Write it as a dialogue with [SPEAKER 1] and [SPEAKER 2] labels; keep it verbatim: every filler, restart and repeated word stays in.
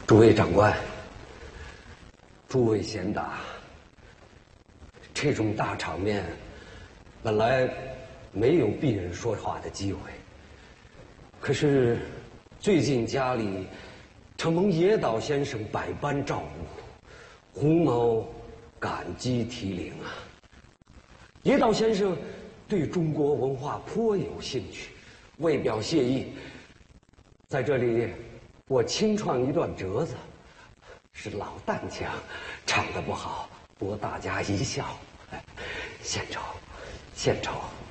[SPEAKER 1] 诸位长官，诸位贤达，这种大场面，本来没有鄙人说话的机会。可是，最近家里承蒙野岛先生百般照顾，胡某感激涕零啊。野岛先生对中国文化颇有兴趣，为表谢意，在这里我清唱一段折子，是老旦腔，唱得不好，博大家一笑。献丑，献丑。